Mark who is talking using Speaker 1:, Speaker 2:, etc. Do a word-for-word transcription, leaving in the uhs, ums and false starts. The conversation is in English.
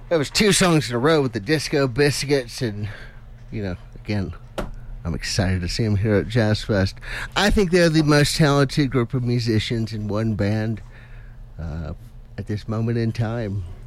Speaker 1: It was two songs in a row with the Disco Biscuits, and, you know, again, I'm excited to see them here at Jazz Fest. I think they're the most talented group of musicians in one band uh, at this moment in time.